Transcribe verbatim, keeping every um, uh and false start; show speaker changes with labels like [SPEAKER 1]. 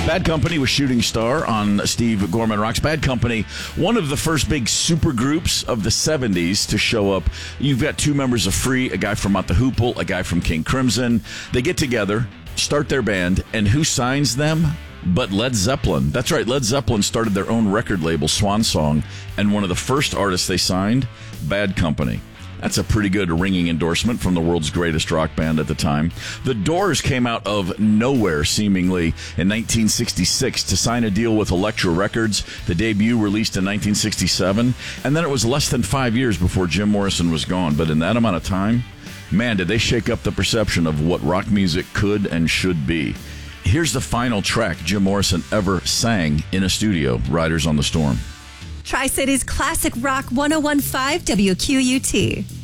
[SPEAKER 1] Bad Company with Shooting Star on Steve Gorman Rocks. Bad Company, one of the first big super groups of the seventies to show up. You've got two members of Free, a guy from Mott the Hoople, a guy from King Crimson. They get together, start their band, and who signs them? But Led Zeppelin. That's right, Led Zeppelin started their own record label, Swan Song, and one of the first artists they signed, Bad Company. That's a pretty good ringing endorsement from the world's greatest rock band at the time. The Doors came out of nowhere, seemingly, in nineteen sixty-six to sign a deal with Elektra Records. The debut released in nineteen sixty-seven, and then it was less than five years before Jim Morrison was gone. But in that amount of time, man, did they shake up the perception of what rock music could and should be. Here's the final track Jim Morrison ever sang in a studio, Riders on the Storm.
[SPEAKER 2] Tri-Cities Classic Rock one oh one point five W Q U T.